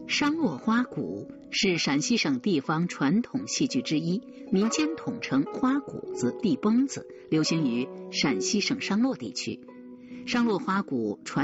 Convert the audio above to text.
商洛花鼓是陕西省地方传统戏剧之一，民间统称花鼓子、地崩子，流行于陕西省商洛地区。商洛花鼓传